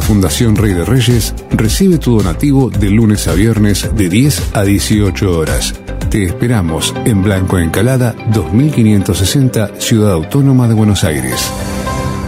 Fundación Rey de Reyes recibe tu donativo de lunes a viernes de 10 a 18 horas. Te esperamos en Blanco Encalada 2560, Ciudad Autónoma de Buenos Aires.